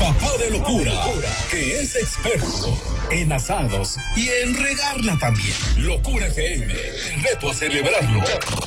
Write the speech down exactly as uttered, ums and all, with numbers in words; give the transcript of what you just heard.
papá de locura, que es experto en asados y en regarla también. Locura F M, te reto a celebrarlo.